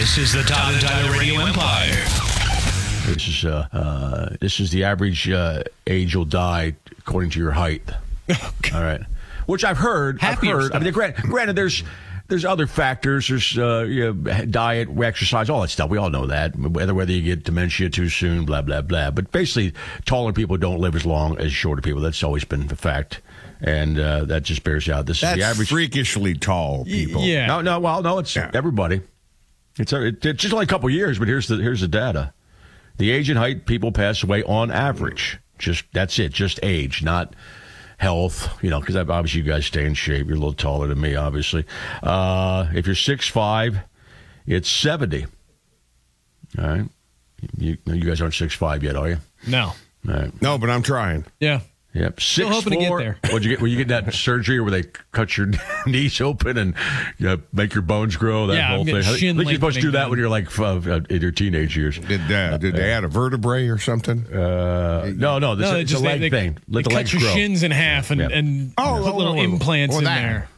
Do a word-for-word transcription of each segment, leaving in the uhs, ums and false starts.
This is the Todd and Tyler Radio Empire. This is uh, uh, this is the average uh, age you'll die according to your height. All right, which I've heard. Happier I've heard. stuff. I mean, granted, granted, there's there's other factors. There's uh, you know, diet, exercise, all that stuff. We all know that. Whether whether you get dementia too soon, blah blah blah. But basically, taller people don't live as long as shorter people. That's always been the fact, and uh, that just bears out. This That's is the average. freakishly tall people. Yeah. No, no. Well, no. It's Yeah. everybody. It's, it, it's just only a couple years, but here's the here's the data. The age and height people pass away on average. Just that's it. Just age, not health. You know, because obviously you guys stay in shape. You're a little taller than me, obviously. Uh, if you're six five, it's seventy. All right. You you guys aren't six five yet, are you? No. All right. No, but I'm trying. Yeah. Yep. Six Still hoping to get four. there. What'd you get? Were you getting that surgery where they cut your knees open and you know, make your bones grow? That Yeah, whole I'm thing. getting I think shin you're supposed to do lengthening that when you're like uh, in your teenage years. Did uh, did they add a vertebrae or something? Uh, no, no, this No, is they it's just a leg they, they, thing. Let they the cut legs your grow. shins in half and, Yeah. and Oh, put oh, little oh, oh. implants Well, in that. there.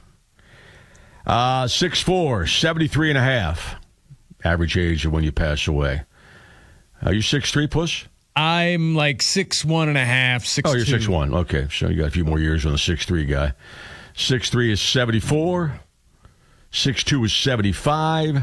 Uh, six four, seventy-three and a half. Average age of when you pass away. Are you six three, puss? I'm like six one and a half, six Oh, you're two. six one. Okay, so you got a few more years on the six three guy. six three is seventy-four. six two is seventy-five.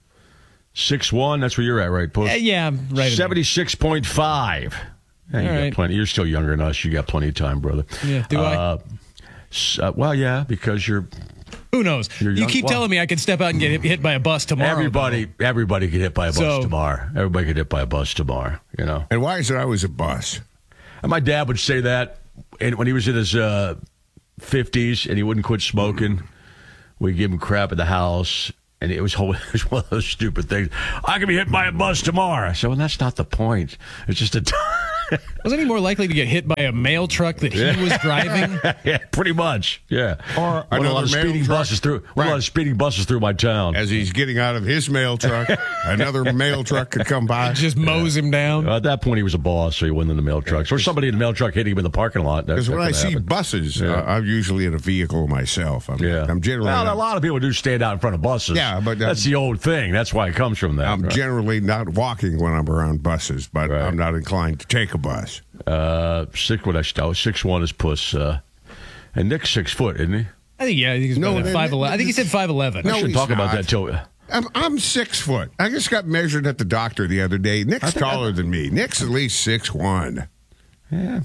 six one, that's where you're at, right, puss? Uh, yeah, I'm right. in there. seventy-six point five. Yeah, you All got right. plenty. You're still younger than us. You got plenty of time, brother. Yeah, do I? uh, s- uh, well, yeah, because you're Who knows? You're You young- keep well- telling me I could step out and get hit, hit by a bus tomorrow. everybody. Everybody get hit by a bus So- tomorrow. Everybody get hit by a bus tomorrow. You know. And why is it always a bus? And my dad would say that and when he was in his uh, fifties and he wouldn't quit smoking. We'd give him crap at the house. And it was, whole, it was one of those stupid things. I could be hit by a bus tomorrow. So well, that's not the point. It's just a... T- Wasn't he more likely to get hit by a mail truck that he was driving? yeah, pretty much. Yeah. Or One of a lot another of mail speeding truck. buses through. One of a lot Right. of speeding buses through my town. As he's getting out of his mail truck, another mail truck could come by. Just mows him down. Uh, at that point, he was a boss, so he went in the mail trucks. Or somebody in the mail truck hitting him in the parking lot. That- Because that when I could see happen. buses, Yeah. uh, I'm usually in a vehicle myself. I'm, Yeah. I'm generally Well, not, a lot of people do stand out in front of buses. Yeah, but, uh, that's the old thing. That's why it comes from that. I'm right? generally not walking when I'm around buses, but Right. I'm not inclined to take a bus. Uh, six what I oh, six one is puss. Uh, and Nick's six foot, isn't he? I think, yeah, I think he's No, about they- five eleven. I think he said five eleven. I No, shouldn't he's talk about not. that till. I'm, I'm six foot. I just got measured at the doctor the other day. Nick's taller than me. Nick's at least six one. Yeah.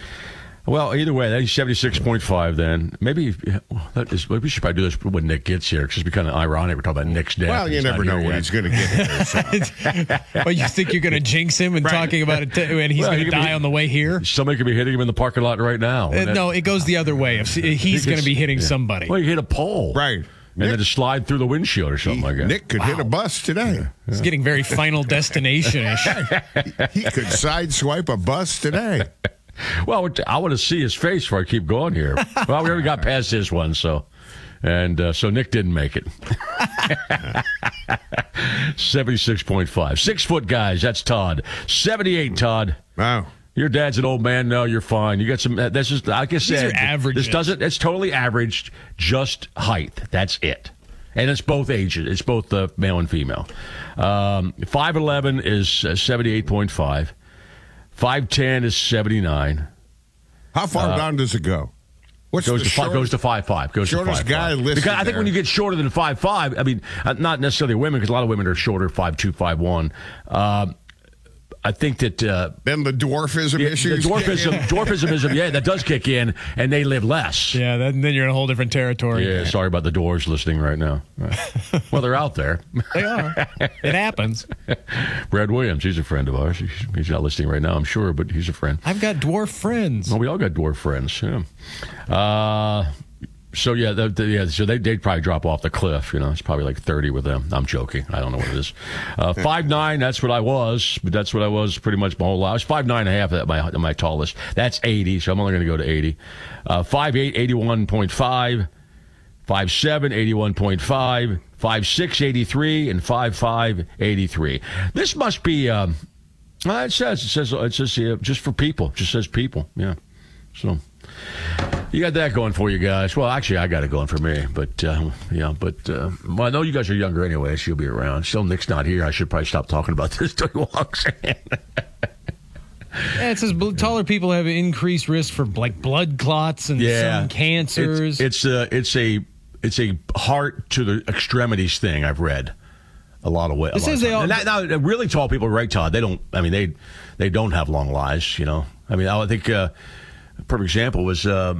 Well, either way, that's seventy-six point five then. Maybe that is, we should probably do this when Nick gets here because it'd be kind of ironic. We're talking about Nick's death. Well, and you he's never not know here when yet. he's going to get here. So. But you think you're going to jinx him and Right. talking about it, t- and he's Well, going he to could be- die on the way here? Somebody could be hitting him in the parking lot right now. Uh, And that- no, it goes the other way. If he's he going to gets- be hitting yeah. somebody. Well, you hit a pole. Right. And Nick- then just slide through the windshield or something like that. Nick could hit a bus today. It's getting very Final Destination-ish. He could sideswipe a bus today. Well, I want to see his face before I keep going here. Well, we already got past this one, so. And uh, so Nick didn't make it. seventy-six point five. Six foot guys, that's Todd. seventy-eight, Todd. Wow. Your dad's an old man. No, you're fine. You got some. This is, like I said, are averages. this doesn't. It's totally averaged. Just height. That's it. And it's both ages. It's both the uh, male and female. Um, five eleven is uh, seventy-eight point five. five ten is seventy-nine. How far down does it go? What's Goes the to five, shortest- goes to five five. Goes shortest to five, guy five. listed Because I think there? when you get shorter than five five, I mean, uh, not necessarily women, because a lot of women are shorter, five two, five one. Um, I think that uh, Then the dwarfism the, the issues. kick dwarfism, in. dwarfism, yeah, that does kick in, and they live less. Yeah, then, then you're in a whole different territory. Yeah, sorry about the Doors listening right now. Well, they're out there. They are. It happens. Brad Williams, he's a friend of ours. He's, he's not listening right now, I'm sure, but he's a friend. I've got dwarf friends. Well, we all got dwarf friends. Yeah. Uh, so yeah, the, the, yeah. So they they'd probably drop off the cliff. You know, it's probably like thirty with them. I'm joking. I don't know what it is. Uh, five nine. That's what I was. But that's what I was pretty much my whole life. I was five nine and a half at my my tallest. That's eighty. So I'm only going to go to eighty. Uh, five eight, eighty-one point five. Five seven, eighty-one point five. Five six, eighty-three, and five five, eighty-three. This must be. Um, uh, it says it says it says uh, just for people. It just says people. Yeah. So. You got that going for you guys. Well, actually, I got it going for me. But, uh, yeah, but, uh, well, I know you guys are younger anyway. She'll be around. Still, Nick's not here. I should probably stop talking about this till he walks in. Yeah, it says bl- taller people have an increased risk for like blood clots and Yeah. some cancers. It's, it's, a, it's, a, it's a heart to the extremities thing, I've read. A lot of ways. It says they all- And that, now, really tall people, right, Todd? They don't, I mean, they they don't have long lives, you know? I mean, I think uh, a perfect example was... Uh,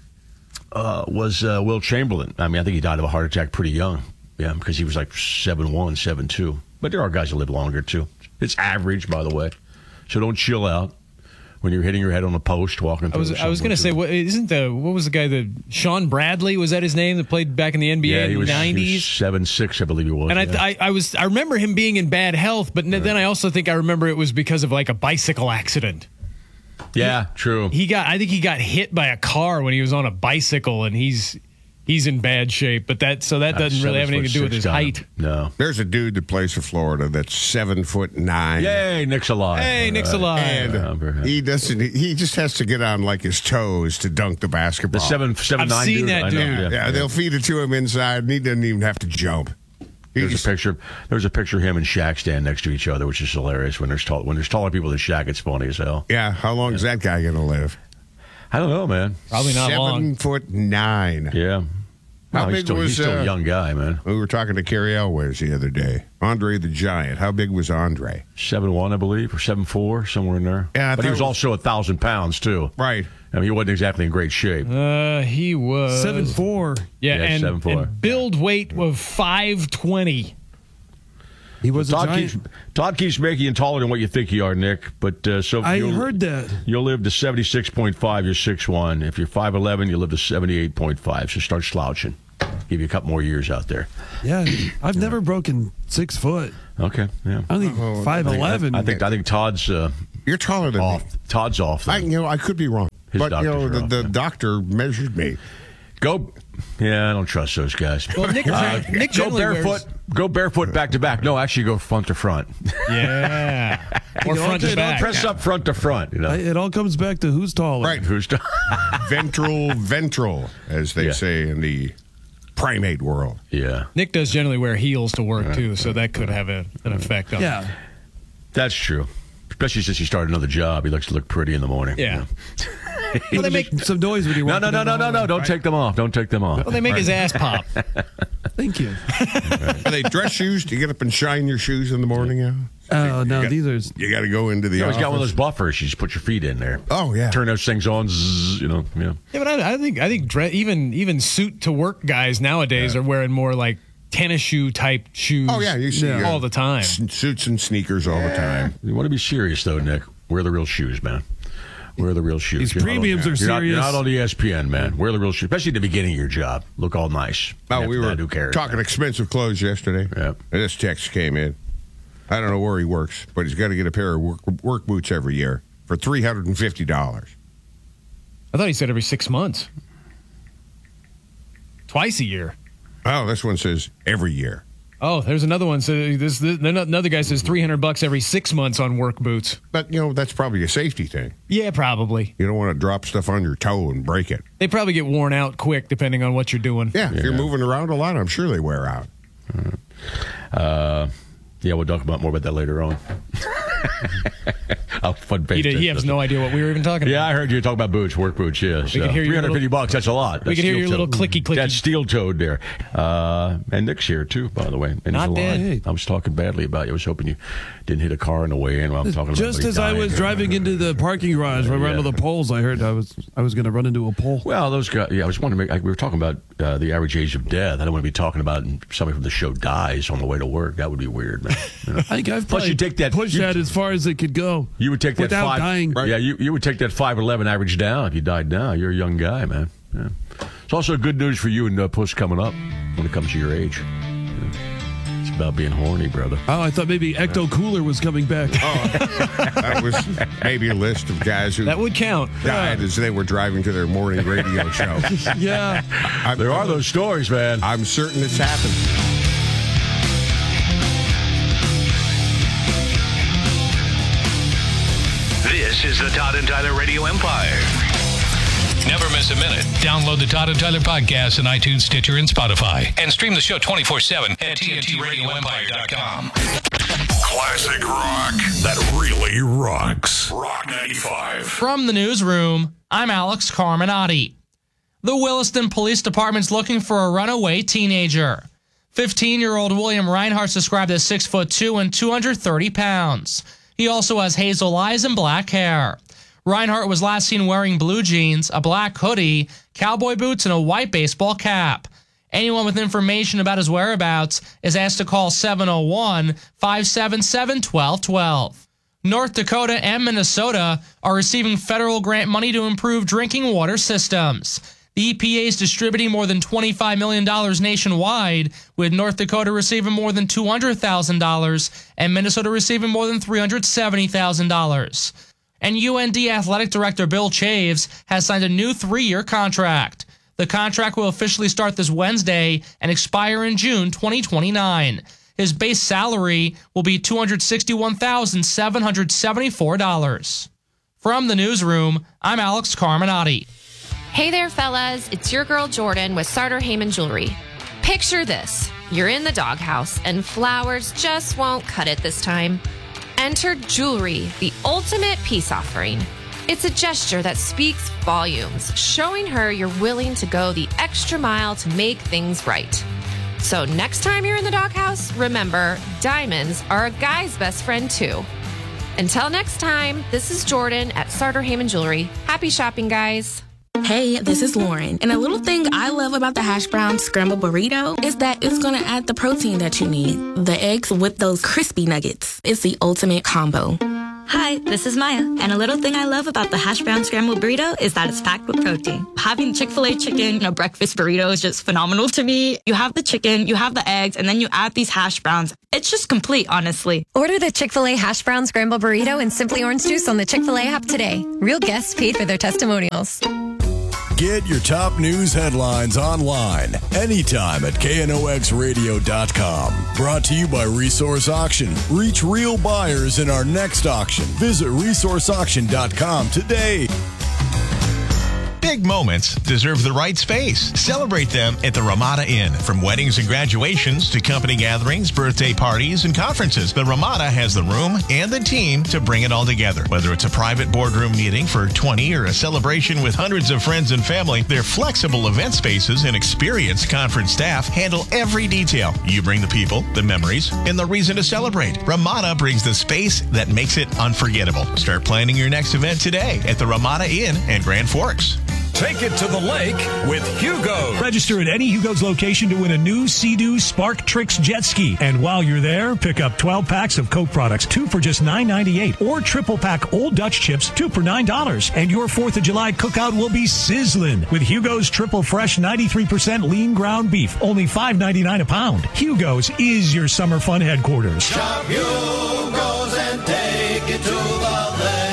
Uh, was uh, Will Chamberlain. I mean, I think he died of a heart attack pretty young. Yeah, because he was like seven one, seven two. But there are guys that live longer, too. It's average, by the way. So don't chill out when you're hitting your head on a post walking I through. was I was going to say, what isn't the what was the guy that Sean Bradley, was that his name, that played back in the N B A yeah, in he was, the nineties? seven six, I believe he was. And yeah. I, I I was I remember him being in bad health, but then I also think I remember it was because of like a bicycle accident. yeah, true. He got I think he got hit by a car when he was on a bicycle, and he's he's in bad shape. But that so that doesn't really have anything to do with his height. No. There's a dude that plays for Florida that's seven foot nine. Yay, Nick's alive. Hey, Nick's alive. And Yeah, I'm very happy. he doesn't. He just has to get on like his toes to dunk the basketball. The seven seven I've nine seen dude. that I know, dude. Yeah, they'll feed it to him inside, and he doesn't even have to jump. He There's just- a picture. There's a picture of him and Shaq stand next to each other, which is hilarious. When there's tall, when there's taller people than Shaq, it's funny as hell. yeah, how long is that guy going to live? I don't know, man. Probably not Seven long. foot nine. Yeah. How No, he's big still, was, he's still uh, a young guy, man. We were talking to Carrie Elways the other day. Andre the Giant. How big was Andre? Seven one, I believe, or seven four, somewhere in there. Yeah, I but he thought was it was- also a thousand pounds too. Right. I mean, he wasn't exactly in great shape. Uh, he was Seven four. Yeah, Yeah, and, seven four. and build weight of five twenty. He was a Todd giant. keeps, Todd keeps making you taller than what you think you are, Nick. But uh, so I you'll- heard that. You'll live to seventy-six point five. You're six one. If you're five eleven, you live to seventy-eight point five. So start slouching. Give you a couple more years out there. Yeah, I've never broken six foot. Okay. Yeah. I think Oh, five eleven. I think I think Todd's uh, You're taller than off. me. Todd's off. I, then. you know, I could be wrong. His but, you know, doctors the, are off, the yeah. doctor measured me. Go. Yeah, I don't trust those guys. Well, Nick, Uh, Nick go generally barefoot. wears- Go barefoot back to back. No, actually, go front to front. Yeah, or You know, front it to all back. Press up front to front. You know. I- it all comes back to who's taller. Right. Who's Ventral, ventral, as they Yeah. say in the primate world. Yeah, Nick does generally wear heels to work too, so that could have a, an effect on. Yeah. that's true. Especially since he started another job, he likes to look pretty in the morning. Yeah. You Well, they make Some noise when you know? walk. No, no, no, no, no, no! Don't take them off. Don't take them off. well, they make his ass pop. Thank you. Are they dress shoes? Do you get up and shine your shoes in the morning? Yeah. Oh no, got- these are. You got to go into the. You know, he's got one of office. those buffers. You just put your feet in there. Oh yeah. Turn those things on. Zzz, you know. Yeah. Yeah, but I, I think I think dre- even even suit to work guys nowadays are wearing more like tennis shoe type shoes. Oh yeah, you see Yeah. uh, all the time. s- suits and sneakers all the time. You want to be serious though, Nick. Wear the real shoes, man. Wear the real shoes. These You're not on- premiums are you're not- serious. You're not on E S P N, man. Wear the real shoes, especially at the beginning of your job. Look all nice. Oh, After we were that, who cares? talking expensive clothes yesterday. Yep. And this text came in. I don't know where he works, but he's got to get a pair of work, work boots every year for three hundred and fifty dollars. I thought he said every six months, twice a year. Oh, this one says every year. Oh, there's another one. So this, this another guy says three hundred bucks every six months on work boots. But you know that's probably a safety thing. Yeah, probably. You don't want to drop stuff on your toe and break it. They probably get worn out quick depending on what you're doing. Yeah, if you're moving around a lot, I'm sure they wear out. Uh, yeah, we'll talk about more about that later on. How fun He, did, he has no idea what we were even talking Yeah, I about. heard you talk about boots, work boots. Yeah, so could hear your three hundred fifty little- bucks. That's a lot. We That's could hear your steel-toed. little clicky clicky. That's steel toed there. Uh, and Nick's here too, by the way. And he's Not alive. dead. I was talking badly about you. I was hoping you didn't hit a car on the way in while I'm talking Just about as I was driving into the parking garage, right around Yeah. to the poles, I heard I was I was going to run into a pole. Well, those guys. Yeah, I was wondering. Like, we were talking about uh, the average age of death. I don't want to be talking about somebody from the show dies on the way to work. That would be weird, man. You know? I think I've Plus, probably you take that- pushed you- that as far as it could go. You would take that without five, dying. Yeah, you, you would take that five eleven average down if you died now. You're a young guy, man. Yeah. It's also good news for you and uh, Puss coming up when it comes to your age. Yeah. It's about being horny, brother. Oh, I thought maybe Ecto Cooler was coming back. That was maybe a list of guys who That would count. died as they were driving to their morning radio show. Yeah. I'm, There are those stories, man. I'm certain it's happened. This is the Todd and Tyler Radio Empire. Never miss a minute. Download the Todd and Tyler podcast on iTunes, Stitcher, and Spotify. And stream the show twenty-four seven at T N T radio empire dot com. Classic rock that really rocks. Rock ninety-five. From the newsroom, I'm Alex Carminati. The Williston Police Department's looking for a runaway teenager. fifteen-year-old William Reinhardt's described as six foot two and two hundred thirty pounds. He also has hazel eyes and black hair. Reinhardt was last seen wearing blue jeans, a black hoodie, cowboy boots, and a white baseball cap. Anyone with information about his whereabouts is asked to call seven oh one, five seven seven, one two one two. North Dakota and Minnesota are receiving federal grant money to improve drinking water systems. The E P A is distributing more than twenty-five million dollars nationwide, with North Dakota receiving more than two hundred thousand dollars and Minnesota receiving more than three hundred seventy thousand dollars. And U N D Athletic Director Bill Chaves has signed a new three-year contract. The contract will officially start this Wednesday and expire in June twenty twenty-nine. His base salary will be two hundred sixty-one thousand seven hundred seventy-four dollars. From the newsroom, I'm Alex Carminati. Hey there, fellas. It's your girl Jordan with Sartor Heyman Jewelry. Picture this. You're in the doghouse and flowers just won't cut it this time. Enter jewelry, the ultimate peace offering. It's a gesture that speaks volumes, showing her you're willing to go the extra mile to make things right. So next time you're in the doghouse, remember, diamonds are a guy's best friend too. Until next time, this is Jordan at Sartor Heyman Jewelry. Happy shopping, guys. Hey, this is Lauren. And a little thing I love about the hash brown scrambled burrito is that it's going to add the protein that you need. The eggs with those crispy nuggets. It's the ultimate combo. Hi, this is Maya. And a little thing I love about the hash brown scrambled burrito is that it's packed with protein. Having Chick-fil-A chicken in a breakfast burrito is just phenomenal to me. You have the chicken, you have the eggs, and then you add these hash browns. It's just complete, honestly. Order the Chick-fil-A hash brown scrambled burrito and Simply Orange Juice on the Chick-fil-A app today. Real guests paid for their testimonials. Get your top news headlines online anytime at K N O X radio dot com. Brought to you by Resource Auction. Reach real buyers in our next auction. Visit resource auction dot com today. Big moments deserve the right space. Celebrate them at the Ramada Inn. From weddings and graduations to company gatherings, birthday parties, and conferences, the Ramada has the room and the team to bring it all together. Whether it's a private boardroom meeting for twenty or a celebration with hundreds of friends and family, their flexible event spaces and experienced conference staff handle every detail. You bring the people, the memories, and the reason to celebrate. Ramada brings the space that makes it unforgettable. Start planning your next event today at the Ramada Inn in Grand Forks. Take it to the lake with Hugo. Register at any Hugo's location to win a new Sea-Doo Spark Tricks jet ski. And while you're there, pick up twelve packs of Coke products, two for just nine ninety-eight, or triple pack Old Dutch chips, two for nine dollars. And your fourth of July cookout will be sizzling with Hugo's Triple Fresh ninety-three percent lean ground beef, only five ninety-nine a pound. Hugo's is your summer fun headquarters. Shop Hugo's and take it to the lake.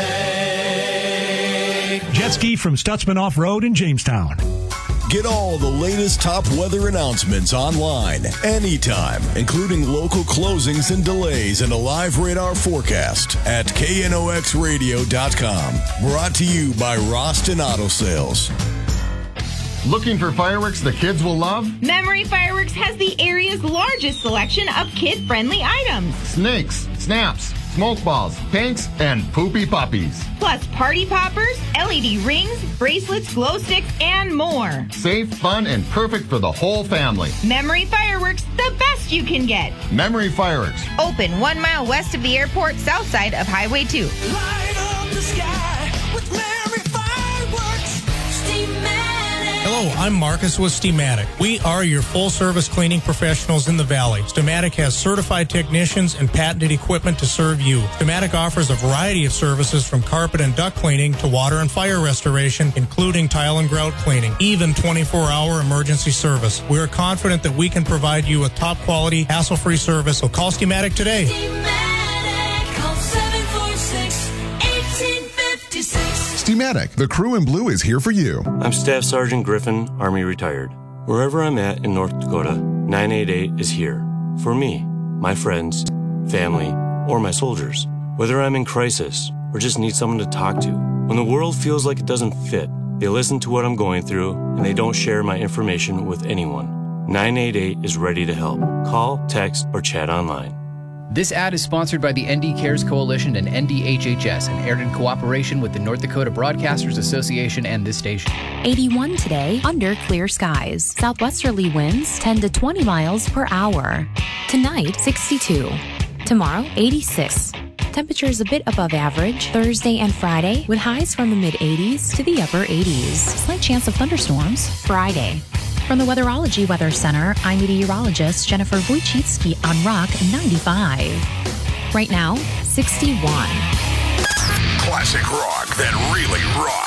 Jet ski from Stutzman Off-Road in Jamestown. Get all the latest top weather announcements online anytime, including local closings and delays and a live radar forecast at K N O X radio dot com. Brought to you by Roston Auto Sales. Looking for fireworks the kids will love? Memory Fireworks has the area's largest selection of kid-friendly items. Snakes, snaps, smoke balls, pinks, and poopy puppies. Plus party poppers, L E D rings, bracelets, glow sticks, and more. Safe, fun, and perfect for the whole family. Memory Fireworks, the best you can get. Memory Fireworks. Open one mile west of the airport, south side of Highway two. Light up the sky with Memory Fireworks. Steamatic. Hello, I'm Marcus with Steamatic. We are your full-service cleaning professionals in the Valley. Steamatic has certified technicians and patented equipment to serve you. Steamatic offers a variety of services from carpet and duct cleaning to water and fire restoration, including tile and grout cleaning, even twenty-four hour emergency service. We are confident that we can provide you with top-quality, hassle-free service, so call Steamatic today. Steamatic, call seven four six, one eight five six. Steamatic, the crew in blue is here for you. I'm Staff Sergeant Griffin, Army retired. Wherever I'm at in North Dakota, nine eight eight is here. For me, my friends, family, or my soldiers. Whether I'm in crisis or just need someone to talk to. When the world feels like it doesn't fit, They listen to what I'm going through, and they don't share my information with anyone. nine eight eight is ready to help. Call, text, or chat online. This ad is sponsored by the N D Cares Coalition and N D H H S and aired in cooperation with the North Dakota Broadcasters Association and this station. eighty-one today, under clear skies. Southwesterly winds ten to twenty miles per hour. Tonight, sixty-two. Tomorrow, eighty-six. Temperatures a bit above average Thursday and Friday, with highs from the mid-eighties to the upper eighties. Slight chance of thunderstorms Friday. From the Weatherology Weather Center, I'm meteorologist Jennifer Wojcicki on Rock ninety-five. Right now, sixty-one. Classic rock that really rocks.